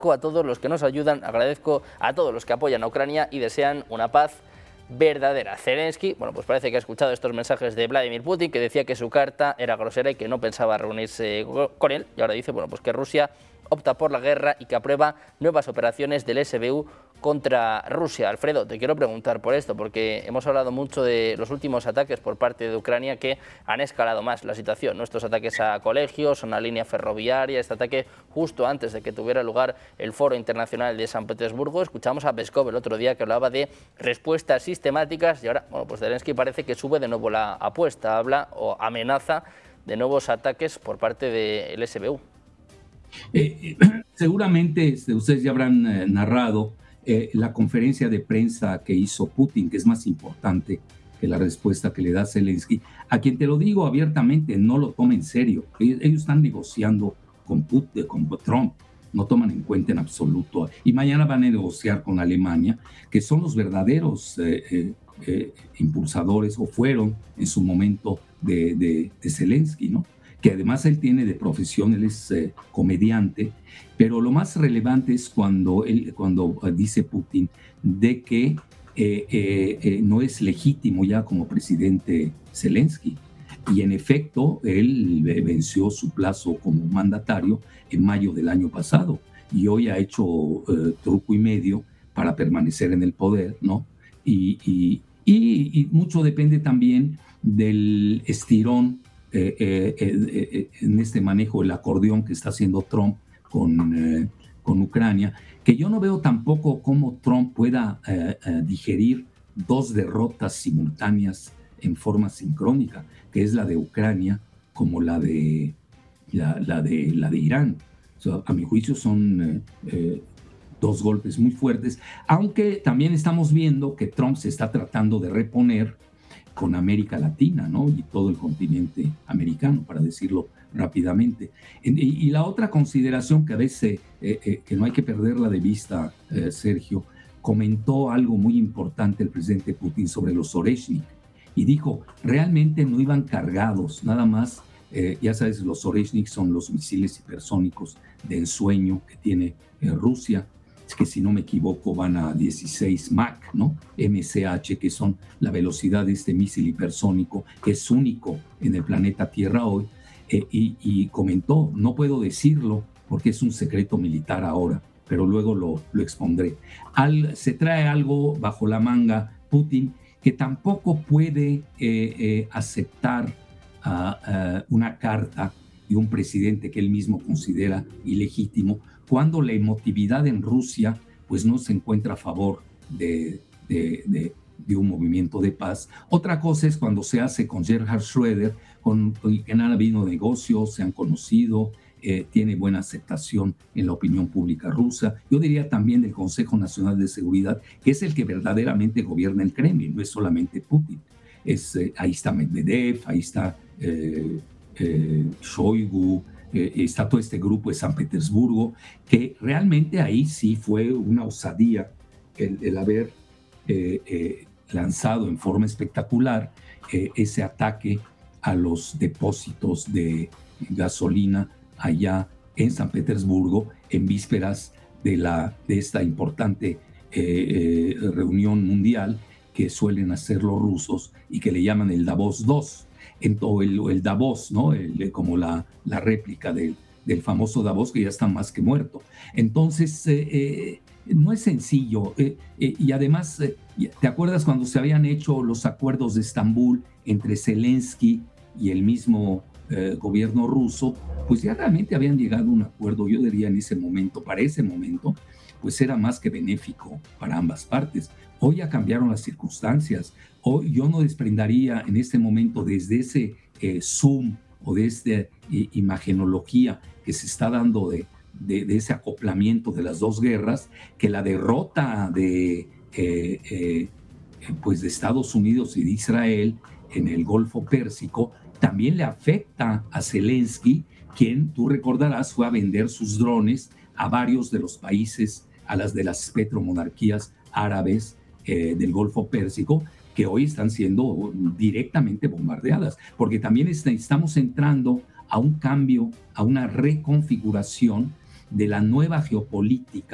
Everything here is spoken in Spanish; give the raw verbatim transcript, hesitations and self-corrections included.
a todos los que nos ayudan, agradezco a todos los que apoyan a Ucrania y desean una paz verdadera. Zelensky, bueno, pues parece que ha escuchado estos mensajes de Vladimir Putin, que decía que su carta era grosera y que no pensaba reunirse con él, y ahora dice, bueno, pues que Rusia opta por la guerra y que aprueba nuevas operaciones del S B U contra Rusia. Alfredo, te quiero preguntar por esto, porque hemos hablado mucho de los últimos ataques por parte de Ucrania que han escalado más la situación, ¿no? Estos ataques a colegios, a una línea ferroviaria, este ataque justo antes de que tuviera lugar el Foro Internacional de San Petersburgo. Escuchamos a Peskov el otro día que hablaba de respuestas sistemáticas y ahora, bueno, pues Zelensky parece que sube de nuevo la apuesta, habla o amenaza de nuevos ataques por parte del S B U. Eh, seguramente este, ustedes ya habrán eh, narrado eh, la conferencia de prensa que hizo Putin, que es más importante que la respuesta que le da Zelensky, a quien te lo digo abiertamente, no lo toma en serio. Ellos, ellos están negociando con, Putin, con Trump, no toman en cuenta en absoluto. Y mañana van a negociar con Alemania, que son los verdaderos eh, eh, eh, impulsadores, o fueron en su momento de, de, de Zelensky, ¿no? Que además él tiene de profesión, él es eh, comediante, pero lo más relevante es cuando, él, cuando dice Putin de que eh, eh, eh, no es legítimo ya como presidente Zelensky. Y en efecto, él venció su plazo como mandatario en mayo del año pasado y hoy ha hecho eh, truco y medio para permanecer en el poder, ¿no? Y, y, y, y mucho depende también del estirón Eh, eh, eh, eh, en este manejo del acordeón que está haciendo Trump con, eh, con Ucrania, que yo no veo tampoco cómo Trump pueda eh, eh, digerir dos derrotas simultáneas en forma sincrónica, que es la de Ucrania como la de, la, la de, la de Irán. O sea, a mi juicio son eh, eh, dos golpes muy fuertes, aunque también estamos viendo que Trump se está tratando de reponer con América Latina, ¿no? Y todo el continente americano, para decirlo rápidamente. Y, y la otra consideración que a veces, eh, eh, que no hay que perderla de vista, eh, Sergio, comentó algo muy importante el presidente Putin sobre los Oreshnik, y dijo, realmente no iban cargados, nada más, eh, ya sabes, los Oreshnik son los misiles hipersónicos de ensueño que tiene eh, Rusia, que si no me equivoco van a dieciséis Mach, ¿no? M C H, que son la velocidad de este misil hipersónico, que es único en el planeta Tierra hoy, eh, y, y comentó, no puedo decirlo porque es un secreto militar ahora, pero luego lo, lo expondré. Al, se trae algo bajo la manga Putin que tampoco puede eh, eh, aceptar uh, uh, una carta de un presidente que él mismo considera ilegítimo, cuando la emotividad en Rusia pues no se encuentra a favor de, de, de, de un movimiento de paz. Otra cosa es cuando se hace con Gerhard Schröder, con quien han habido negocios, se han conocido, eh, tiene buena aceptación en la opinión pública rusa. Yo diría también del Consejo Nacional de Seguridad, que es el que verdaderamente gobierna el Kremlin, no es solamente Putin. Es, eh, ahí está Medvedev, ahí está eh, eh, Shoigu, Eh, está todo este grupo de San Petersburgo, que realmente ahí sí fue una osadía el, el haber eh, eh, lanzado en forma espectacular eh, ese ataque a los depósitos de gasolina allá en San Petersburgo en vísperas de, la, de esta importante eh, eh, reunión mundial que suelen hacer los rusos y que le llaman el Davos dos. En todo el, el Davos, ¿no? El, como la, la réplica del, del famoso Davos, que ya está más que muerto. Entonces, eh, eh, no es sencillo. Eh, eh, y además, eh, ¿te acuerdas cuando se habían hecho los acuerdos de Estambul entre Zelensky y el mismo eh, gobierno ruso? Pues ya realmente habían llegado a un acuerdo, yo diría en ese momento, para ese momento, pues era más que benéfico para ambas partes. Hoy ya cambiaron las circunstancias. Hoy yo no desprendería en este momento desde ese eh, zoom o de esta eh, imagenología que se está dando de, de, de ese acoplamiento de las dos guerras, que la derrota de, eh, eh, pues de Estados Unidos y de Israel en el Golfo Pérsico también le afecta a Zelensky, quien, tú recordarás, fue a vender sus drones a varios de los países, a las de las petromonarquías árabes eh, del Golfo Pérsico, que hoy están siendo directamente bombardeadas, porque también estamos entrando a un cambio, a una reconfiguración de la nueva geopolítica